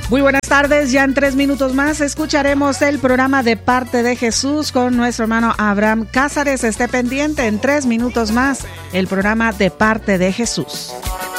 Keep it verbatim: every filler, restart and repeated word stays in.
Muy buenas tardes, ya en tres minutos más escucharemos el programa De Parte de Jesús con nuestro hermano Abraham Cázares. Esté pendiente, en tres minutos más el programa De Parte de Jesús.